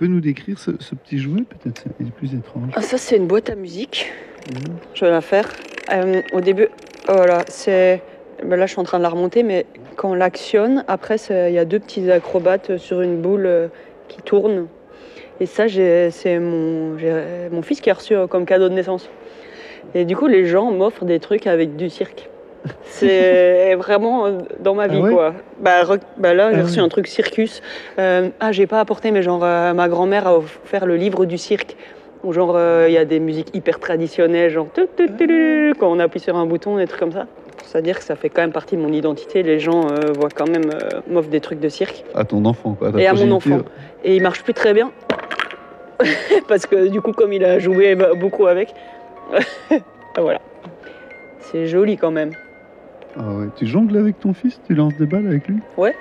peux nous décrire ce petit jouet, peut-être c'est plus étrange. Ah, ça, c'est une boîte à musique. Je vais la faire. Au début, voilà, c'est... Ben là, je suis en train de la remonter, mais quand on l'actionne, après, il y a deux petits acrobates sur une boule qui tourne. Et ça, c'est mon fils qui a reçu comme cadeau de naissance. Et du coup, les gens m'offrent des trucs avec du cirque. C'est vraiment dans ma vie, quoi. Là, j'ai reçu un truc circus. J'ai pas apporté, mais genre, ma grand-mère a offert le livre du cirque. Où genre, il y a des musiques hyper traditionnelles, genre, quand on appuie sur un bouton, des trucs comme ça. C'est-à-dire que ça fait quand même partie de mon identité. Les gens voient quand même, m'offrent des trucs de cirque. À ton enfant, quoi. Et à mon enfant. Et il marche plus très bien. Parce que du coup, comme il a joué beaucoup avec, voilà. C'est joli quand même. Ah ouais. Tu jongles avec ton fils? Tu lances des balles avec lui? Ouais.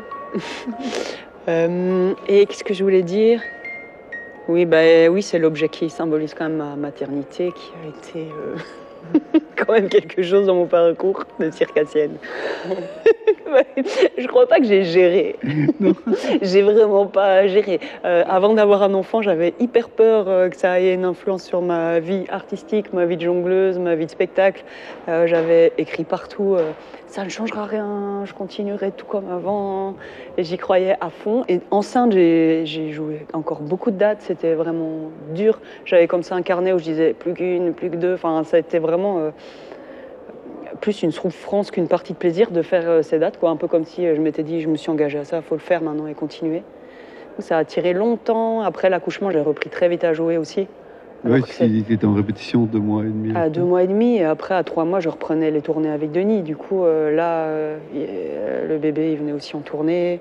Et qu'est-ce que je voulais dire? Oui, c'est l'objet qui symbolise quand même ma maternité, qui a été quand même quelque chose dans mon parcours de circassienne. Je crois pas que j'ai géré. Non. J'ai vraiment pas géré. Avant d'avoir un enfant, j'avais hyper peur que ça ait une influence sur ma vie artistique, ma vie de jongleuse, ma vie de spectacle. J'avais écrit partout ça ne changera rien, je continuerai tout comme avant. Et j'y croyais à fond. Et enceinte, j'ai joué encore beaucoup de dates. C'était vraiment dur. J'avais comme ça un carnet où je disais plus qu'une, plus que deux. Enfin, ça a été vraiment plus une souffrance qu'une partie de plaisir de faire ces dates, quoi. Un peu comme si je m'étais dit, je me suis engagée à ça, il faut le faire maintenant et continuer. Donc, ça a tiré longtemps. Après l'accouchement, j'ai repris très vite à jouer aussi. Oui, il était en répétition 2 mois et demi. À 2 mois et demi, et après à 3 mois, je reprenais les tournées avec Denis. Du coup, le bébé, il venait aussi en tournée.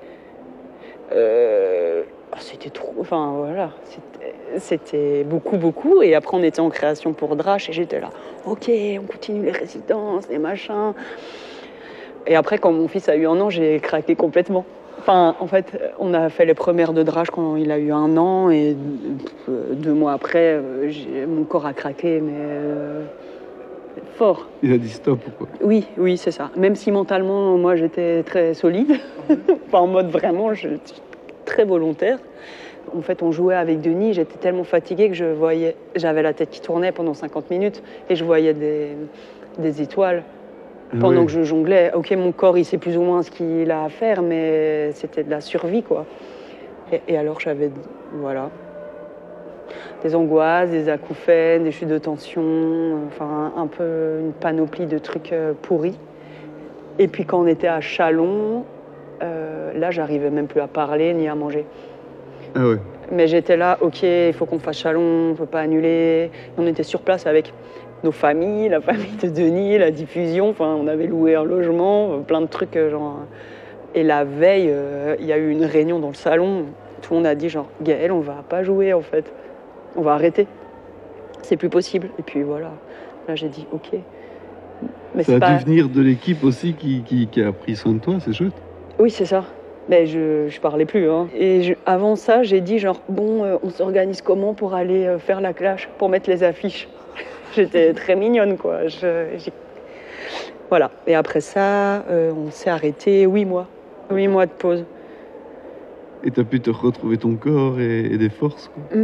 C'était trop... Enfin, voilà, c'était beaucoup. Et après, on était en création pour Drache, et j'étais là, ok, on continue les résidences, les machins. Et après, quand mon fils a eu 1 an, j'ai craqué complètement. Enfin, en fait, on a fait les premières de Drache quand il a eu 1 an, et 2 mois après, mon corps a craqué, mais fort. Il a dit stop ou quoi? Oui, c'est ça. Même si mentalement, moi, j'étais très solide, enfin, en mode vraiment, je suis très volontaire. En fait, on jouait avec Denis, j'étais tellement fatiguée que j'avais la tête qui tournait pendant 50 minutes, et je voyais des étoiles. Pendant que je jonglais, ok, mon corps, il sait plus ou moins ce qu'il a à faire, mais c'était de la survie, quoi. Et alors, j'avais, voilà, des angoisses, des acouphènes, des chutes de tension, enfin, un peu une panoplie de trucs pourris. Et puis, quand on était à Châlons, là, j'arrivais même plus à parler ni à manger. Ah ouais. Mais j'étais là, ok, il faut qu'on fasse Châlons, on ne peut pas annuler. On était sur place avec nos familles, la famille de Denis, la diffusion, enfin, on avait loué un logement, plein de trucs, genre... Et la veille, il y a eu une réunion dans le salon, tout le monde a dit genre, Gaëlle, on va pas jouer en fait, on va arrêter, c'est plus possible. Et puis voilà, là j'ai dit, ok. Mais ça a dû venir de l'équipe aussi qui a pris soin de toi, c'est chouette. Oui, c'est ça. Mais je parlais plus, hein. Et avant ça, j'ai dit genre, bon, on s'organise comment pour aller faire la clash, pour mettre les affiches. J'étais très mignonne, quoi. Voilà. Et après ça, on s'est arrêté 8 mois. 8 mois de pause. Et t'as pu te retrouver ton corps et des forces, quoi.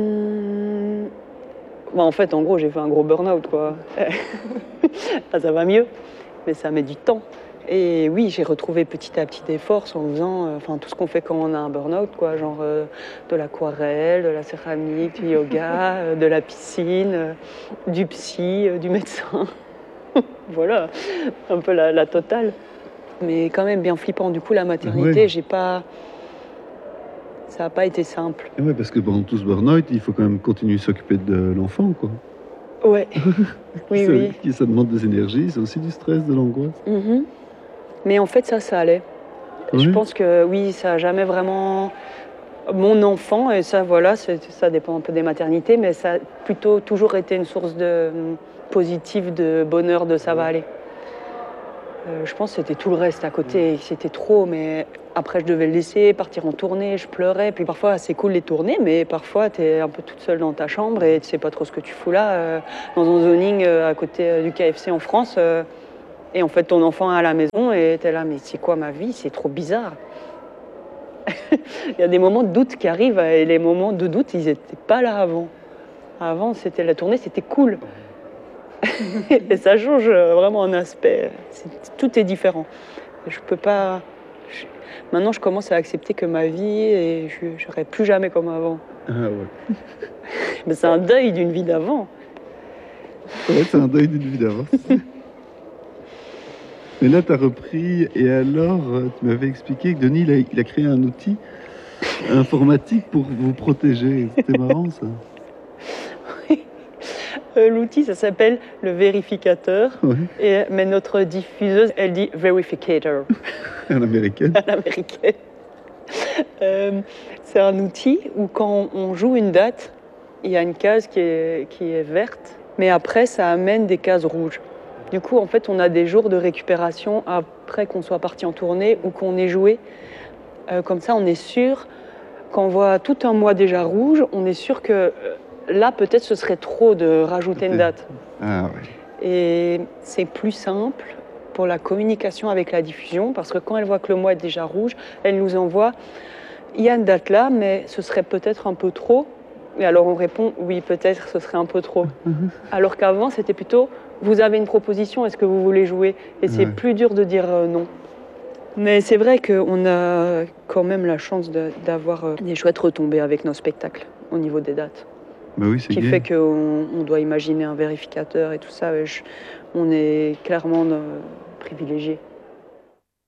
En fait, en gros, j'ai fait un gros burn-out, quoi. Ça va mieux, mais ça met du temps. Et oui, j'ai retrouvé petit à petit des forces en faisant tout ce qu'on fait quand on a un burn-out, quoi, genre de l'aquarelle, de la céramique, du yoga, de la piscine, du psy, du médecin. Voilà, un peu la totale. Mais quand même bien flippant. Du coup, la maternité, ça n'a pas été simple. Et ouais, parce que pendant tout ce burn-out, il faut quand même continuer à s'occuper de l'enfant, quoi. Ouais, oui. Ça demande des énergies, c'est aussi du stress, de l'angoisse. Mais en fait, ça allait. Oui. Je pense que oui, ça n'a jamais vraiment... Mon enfant, et ça, voilà, ça dépend un peu des maternités, mais ça a plutôt toujours été une source positive de bonheur, de ça va aller. Je pense que c'était tout le reste à côté, c'était trop, mais après je devais le laisser partir en tournée, je pleurais, puis parfois c'est cool les tournées, mais parfois t'es un peu toute seule dans ta chambre et tu sais pas trop ce que tu fous là, dans un zoning à côté du KFC en France, et en fait ton enfant est à la maison et t'es là, mais c'est quoi ma vie, c'est trop bizarre. Il y a des moments de doute qui arrivent et les moments de doute, ils n'étaient pas là avant. Avant, c'était la tournée, c'était cool. Et ça change vraiment un aspect. Tout est différent. Je peux pas. Maintenant, je commence à accepter que ma vie, et je ne serai plus jamais comme avant. Ah ouais. Mais c'est un deuil d'une vie d'avant. Ouais, c'est un deuil d'une vie d'avant. Mais là, tu as repris, et alors, tu m'avais expliqué que Denis, il a créé un outil informatique pour vous protéger. C'était marrant, ça. L'outil, ça s'appelle le vérificateur. Ouais. Mais notre diffuseuse, elle dit verificator. À l'américaine. À l'américaine. C'est un outil où quand on joue une date, il y a une case qui est verte, mais après, ça amène des cases rouges. Du coup, en fait, on a des jours de récupération après qu'on soit parti en tournée ou qu'on ait joué. Comme ça, on est sûr, quand on voit tout un mois déjà rouge, on est sûr que là, peut-être, ce serait trop de rajouter une date. Ah ouais. Et c'est plus simple pour la communication avec la diffusion, parce que quand elle voit que le mois est déjà rouge, elle nous envoie « il y a une date là, mais ce serait peut-être un peu trop ». Et alors on répond « oui, peut-être, ce serait un peu trop ». Alors qu'avant, c'était plutôt « vous avez une proposition, est-ce que vous voulez jouer ?» Et c'est plus dur de dire non. Mais c'est vrai qu'on a quand même la chance d'avoir des chouettes retombées avec nos spectacles au niveau des dates. Bah oui, c'est qui fait qu'on doit imaginer un vérificateur et tout ça. On est clairement privilégiés.